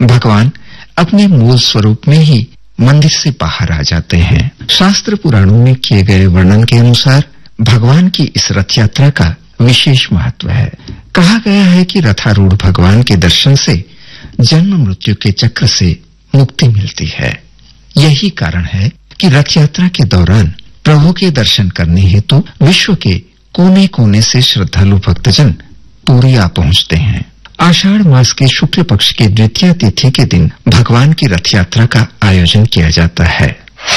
भगवान अपने मूल स्वरूप में ही मंदिर से बाहर आ जाते हैं। शास्त्र पुराणों में किए गए वर्णन के अनुसार भगवान की इस रथ यात्रा का विशेष महत्व है। कहा गया है कि रथारूढ़ भगवान के दर्शन से जन्म मृत्यु के चक्र से मुक्ति मिलती है। यही कारण है कि रथ यात्रा के दौरान प्रभु के दर्शन करने हेतु विश्व के कोने कोने से श्रद्धालु भक्तजन पुरी आ पहुंचते हैं। आषाढ़ मास के शुक्ल पक्ष की द्वितीया तिथि के दिन भगवान की रथ यात्रा का आयोजन किया जाता है।